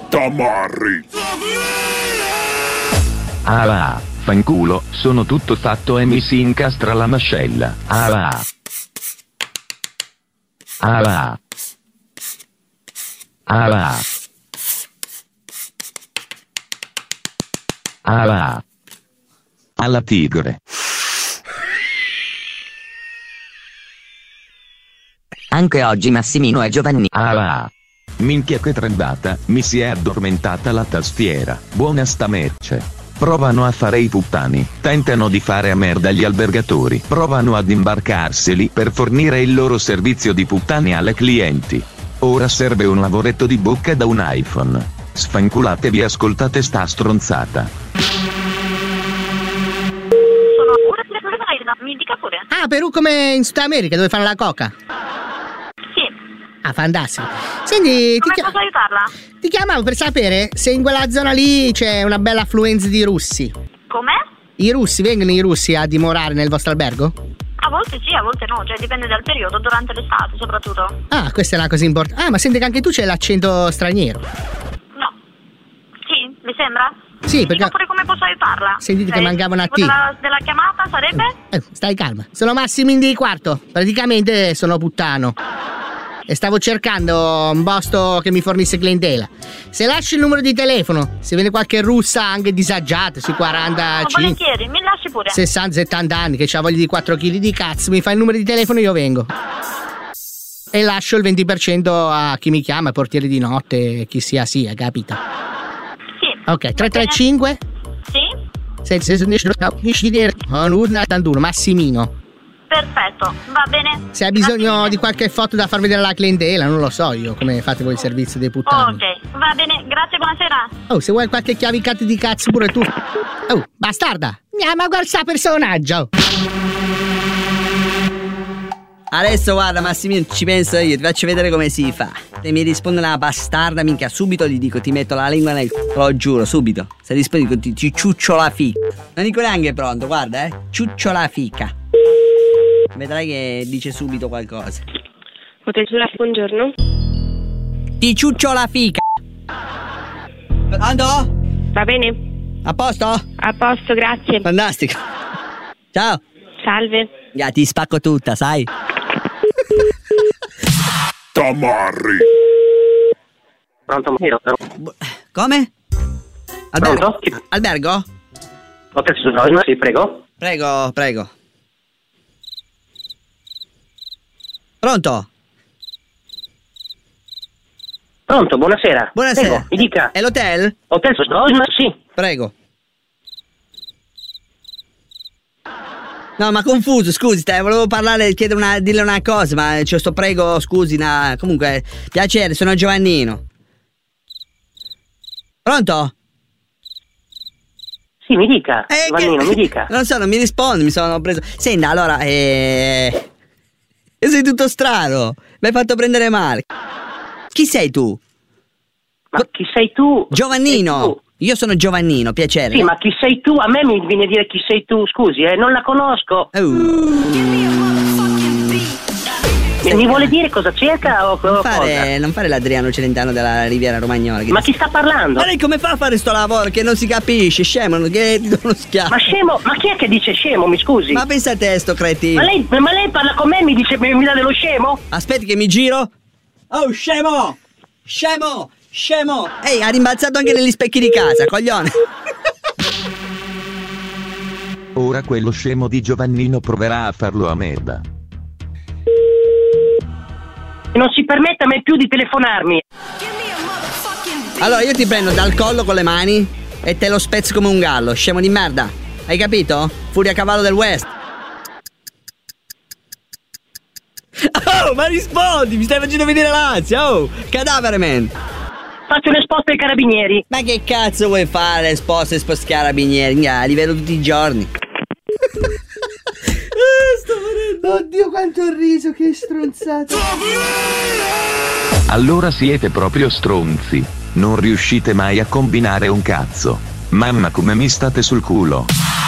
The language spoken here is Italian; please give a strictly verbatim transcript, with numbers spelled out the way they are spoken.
Tamarri. Ah va, fanculo, sono tutto fatto e mi si incastra la mascella. Ah va. Ah va. Ah va. Ah va. Alla tigre. Anche oggi Massimino e Giovanni. Ah va. Minchia che trembata, mi si è addormentata la tastiera. Buona sta merce. Provano a fare i puttani, tentano di fare a merda gli albergatori, provano ad imbarcarseli per fornire il loro servizio di puttani alle clienti. Ora serve un lavoretto di bocca da un iPhone. Sfanculatevi, ascoltate sta stronzata. Sono ora mi dica pure. Ah, Perù come in Sud America dove fanno la coca? Ah, fantastico. Senti, come ti, posso aiutarla? Ti chiamavo per sapere se in quella zona lì c'è una bella affluenza di russi. Come? I russi, vengono i russi a dimorare nel vostro albergo? A volte sì, a volte no, cioè dipende dal periodo, durante l'estate soprattutto. Ah, questa è una cosa importante. Ah, ma senti che anche tu c'hai l'accento straniero. No. Sì, mi sembra? Sì, mi perché... dica pure come posso aiutarla. Sentite cioè, che mancava una T. Della, della chiamata sarebbe? Eh, stai calma. Sono Massimino di quarto. Praticamente sono puttano. E stavo cercando un posto che mi fornisse clientela. Se lasci il numero di telefono, se viene qualche russa anche disagiata, sui quarantacinque, no, volentieri, mi lasci pure. sessanta settanta anni, che c'ha voglia di quattro chili di cazzo, mi fai il numero di telefono e io vengo. E lascio il venti per cento a chi mi chiama, portiere di notte, chi sia sia, capita? Sì. Ok, tre tre cinque Sì. Massimino. Perfetto, va bene. Se hai bisogno di qualche foto da far vedere alla clientela, non lo so io come fate voi il servizio dei puttani. Ok, va bene, grazie, buonasera. Oh, se vuoi qualche chiavicata di cazzo pure tu. Oh, bastarda, andiamo a guardare sta personaggio. Adesso guarda Massimino, ci penso io, ti faccio vedere come si fa. Se mi risponde una bastarda, minchia, subito gli dico ti metto la lingua nel c***o, lo giuro, subito. Se rispondi dico ti, ti ciuccio la fica. Non dico neanche pronto, guarda eh, ciuccio la fica. Vedrai che dice subito qualcosa. Hotel Giurafi, buongiorno. Ti ciuccio la fica. Pronto? Va bene? A posto? A posto, grazie. Fantastico. Ciao. Salve. Ya, ti spacco tutta, sai? Tamarri. Pronto? Come? Albergo? Pronto? Albergo? Hotel Giurafi, sì, prego. Prego, prego. Pronto? Pronto, buonasera. Buonasera. Prego, mi dica. È l'hotel? Hotel Giurafi, sì. Prego. No, ma confuso, scusi, te, volevo parlare, chiedere una, dirle una cosa, ma c'è sto prego, scusi, una, comunque, piacere, sono Giovannino. Pronto? Sì, mi dica, eh, Giovannino, che... mi dica. Non so, non mi risponde, mi sono preso... Senta, allora, eh... sei tutto strano, mi hai fatto prendere male. Chi sei tu? Ma chi sei tu? Giovannino. Sei tu. Io sono Giovannino, piacere. Sì, ma chi sei tu? A me mi viene a dire chi sei tu, scusi, eh, non la conosco. Uh. E mi vuole dire cosa cerca o, o non fare, cosa? Non fare l'Adriano Celentano della Riviera Romagnola. Ma chi sta parlando? Ma lei come fa a fare sto lavoro che non si capisce, scemo, che ti do uno schiaffo. Ma scemo, ma chi è che dice scemo, mi scusi? Ma pensa a te sto cretino. Ma lei, ma lei parla con me e mi dice, mi, mi dà dello scemo? Aspetti che mi giro. Oh, scemo! Scemo! Scemo! Ehi, ha rimbalzato anche negli specchi di casa, coglione. Ora quello scemo di Giovannino proverà a farlo a merda. E non si permetta mai più di telefonarmi. Allora io ti prendo dal collo con le mani e te lo spezzo come un gallo, scemo di merda. Hai capito? Furia cavallo del West. Oh, ma rispondi, mi stai facendo venire l'ansia, oh, cadavere, man. Faccio un esposto ai carabinieri. Ma che cazzo vuoi fare, esposto, esposto ai carabinieri? Ah, li vedo tutti i giorni. Sto morendo. Oddio, quanto ho riso, che stronzato. Allora siete proprio stronzi. Non riuscite mai a combinare un cazzo. Mamma come mi state sul culo.